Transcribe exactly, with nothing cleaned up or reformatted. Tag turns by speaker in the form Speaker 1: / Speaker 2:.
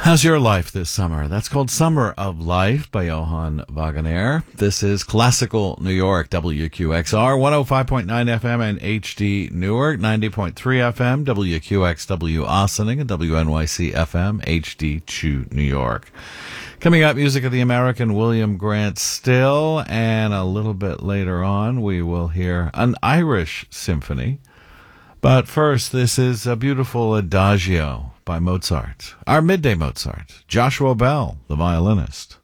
Speaker 1: How's your life this summer? That's called Summer of Life by Johann Wagenaar. This is Classical New York, W Q X R, one oh five point nine F M and H D Newark, ninety point three F M, W Q X W Ossining, and W N Y C F M, H D Chew, New York. Coming up, music of the American William Grant Still, and a little bit later on, we will hear an Irish symphony. But first, this is a beautiful Adagio by Mozart. Our midday Mozart, Joshua Bell, the violinist.